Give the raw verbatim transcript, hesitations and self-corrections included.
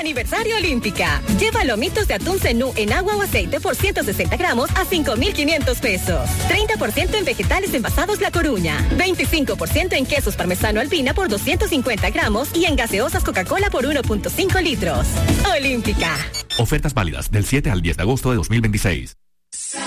aniversario Olímpica. Lleva lomitos de atún cenú en agua o aceite por ciento sesenta gramos a cinco mil quinientos pesos. treinta por ciento en vegetales envasados La Coruña. veinticinco por ciento en quesos parmesano Alpina por doscientos cincuenta gramos y en gaseosas Coca-Cola por uno punto cinco litros. Olímpica. Ofertas válidas del siete al diez de agosto de dos mil veintiséis.